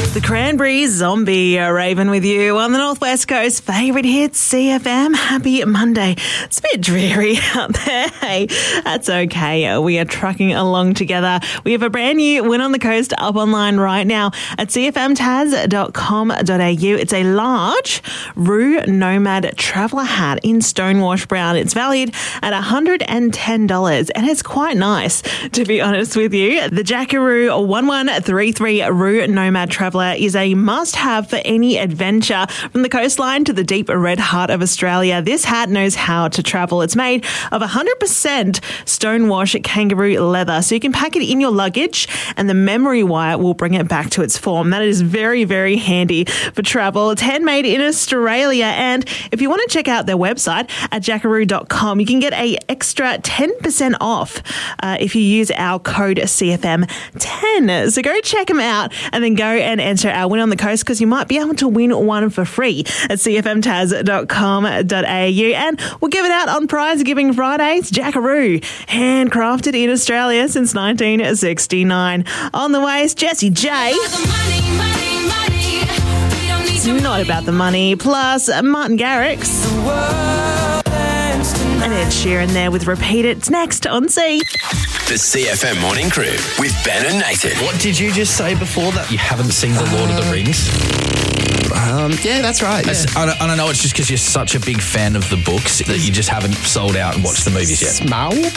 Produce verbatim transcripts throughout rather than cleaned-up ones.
The Cranberries, Zombie, uh, Raven with you on the Northwest Coast. Favourite hits, C F M. Happy Monday. It's a bit dreary out there. Hey, that's okay. Uh, we are trucking along together. We have a brand new Win on the Coast up online right now at c f m taz dot com dot a u. It's a large Roo Nomad traveller hat in Stonewash Brown. It's valued at one hundred ten dollars and it's quite nice, to be honest with you. The Jackaroo one one three three Roo Nomad Traveller is a must-have for any adventure from the coastline to the deep red heart of Australia. This hat knows how to travel. It's made of one hundred percent Stonewash kangaroo leather, so you can pack it in your luggage and the memory wire will bring it back to its form. That is very, very handy for travel. It's handmade in Australia, and if you want to check out their website at jackaroo dot com, you can get a extra ten percent off uh, if you use our code C F M ten. So go check them out and then go and enter our Win on the Coast, because you might be able to win one for free at c f m taz dot com dot a u. And we'll give it out on Prize Giving Fridays. Jackaroo, handcrafted in Australia since nineteen sixty-nine. On the way is Jessie J. It's not about the money. Plus, Martin Garrix. And Ed Sheeran there with Repeat It. It's next on C. The C F M Morning Crew with Ben and Nathan. What did you just say before that? You haven't seen The Lord of the Rings? Um, yeah, that's right. Yeah. I, don't, I don't know, it's just because you're such a big fan of the books that you just haven't sold out and watched the movies yet. Smaug?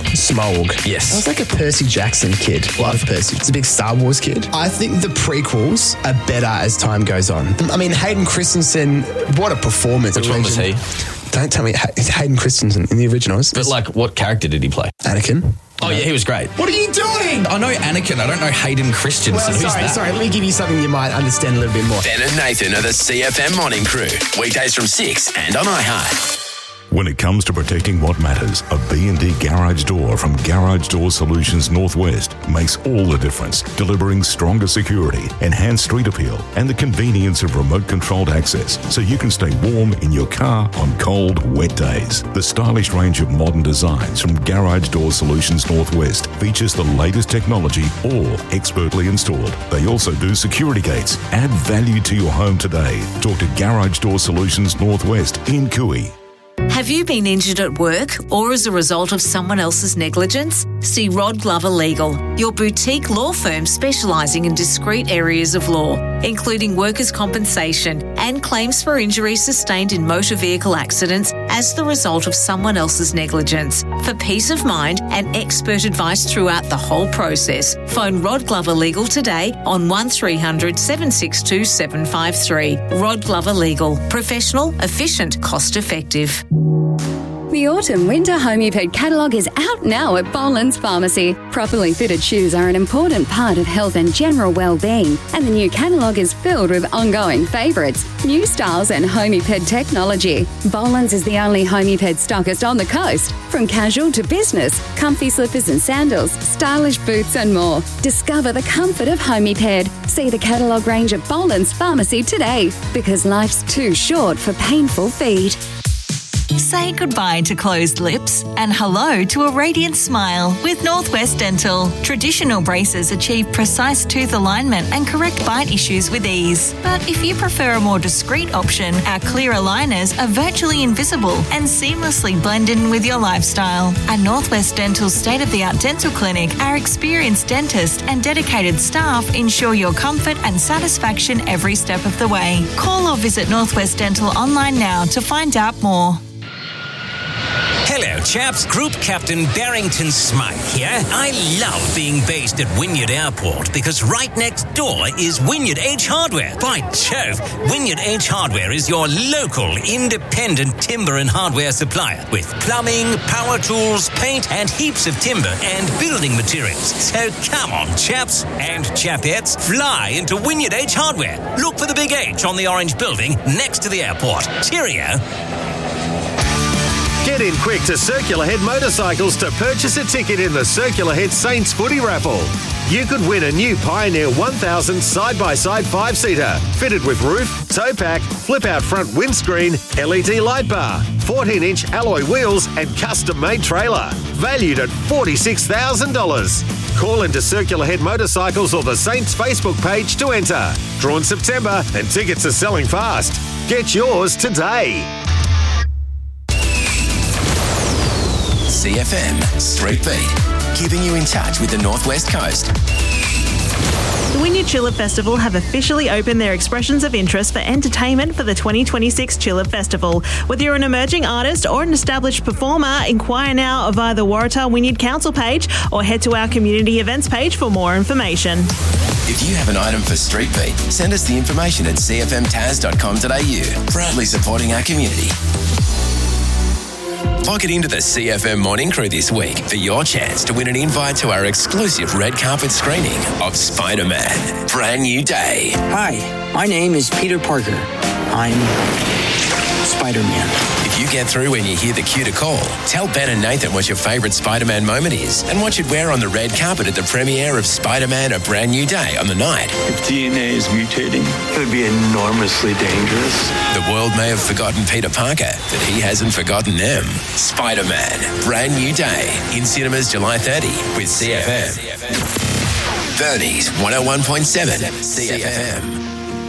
Smaug. Yes. I was like a Percy Jackson kid. Love Percy. It's a big Star Wars kid. I think the prequels are better as time goes on. I mean, Hayden Christensen, what a performance. Which one was he? Don't tell me. It's Hayden Christensen in the originals. But like, what character did he play? Anakin. Oh, yeah, he was great. What are you doing? I know Anakin. I don't know Hayden Christensen. Well, Who's sorry, that? sorry. Let me give you something you might understand a little bit more. Ben and Nathan are the C F M Morning Crew. Weekdays from six and on iHeart. When it comes to protecting what matters, a B and D garage door from Garage Door Solutions Northwest makes all the difference, delivering stronger security, enhanced street appeal, and the convenience of remote-controlled access, so you can stay warm in your car on cold, wet days. The stylish range of modern designs from Garage Door Solutions Northwest features the latest technology, all expertly installed. They also do security gates. Add value to your home today. Talk to Garage Door Solutions Northwest in Cooey. Have you been injured at work or as a result of someone else's negligence? See Rod Glover Legal, your boutique law firm specialising in discrete areas of law, including workers' compensation and claims for injuries sustained in motor vehicle accidents as the result of someone else's negligence. For peace of mind and expert advice throughout the whole process, phone Rod Glover Legal today on one three hundred seven six two seven five three. Rod Glover Legal. Professional, efficient, cost effective. The Autumn Winter Homeped catalogue is out now at Boland's Pharmacy. Properly fitted shoes are an important part of health and general well-being, and the new catalogue is filled with ongoing favourites, new styles and homeped technology. Boland's is the only homeped stockist on the coast. From casual to business, comfy slippers and sandals, stylish boots and more. Discover the comfort of homeped. See the catalogue range at Boland's Pharmacy today, because life's too short for painful feet. Say goodbye to closed lips and hello to a radiant smile with Northwest Dental. Traditional braces achieve precise tooth alignment and correct bite issues with ease. But if you prefer a more discreet option, our clear aligners are virtually invisible and seamlessly blend in with your lifestyle. At Northwest Dental's state-of-the-art dental clinic, our experienced dentist and dedicated staff ensure your comfort and satisfaction every step of the way. Call or visit Northwest Dental online now to find out more. Hello, chaps. Group Captain Barrington Smythe here. I love being based at Wynyard Airport because right next door is Wynyard H Hardware. By Jove, Wynyard H Hardware is your local independent timber and hardware supplier with plumbing, power tools, paint, and heaps of timber and building materials. So come on, chaps and chapettes, fly into Wynyard H Hardware. Look for the big H on the orange building next to the airport. Cheerio. Get in quick to Circular Head Motorcycles to purchase a ticket in the Circular Head Saints footy raffle. You could win a new Pioneer one thousand side-by-side five-seater, fitted with roof, tow pack, flip-out front windscreen, L E D light bar, fourteen-inch alloy wheels and custom-made trailer. Valued at forty-six thousand dollars. Call into Circular Head Motorcycles or the Saints Facebook page to enter. Drawn September and tickets are selling fast. Get yours today. C F M Street Beat, keeping you in touch with the Northwest Coast. The Wynyard Tulip Festival have officially opened their expressions of interest for entertainment for the twenty twenty-six Tulip Festival. Whether you're an emerging artist or an established performer, inquire now via the Waratah Wynyard Council page or head to our community events page for more information. If you have an item for Street Beat, send us the information at c f m taz dot com dot a u. Proudly supporting our community. Pocket into the C F M Morning Crew this week for your chance to win an invite to our exclusive red carpet screening of Spider-Man, Brand New Day. Hi, my name is Peter Parker. I'm Spider-Man. If you get through when you hear the cue to call, tell Ben and Nathan what your favourite Spider-Man moment is and what you'd wear on the red carpet at the premiere of Spider-Man, A Brand New Day on the night. If D N A is mutating, it would be enormously dangerous. The world may have forgotten Peter Parker, but he hasn't forgotten them. Spider-Man, Brand New Day, in cinemas July thirtieth with C F M. Bernie's one oh one point seven C F M.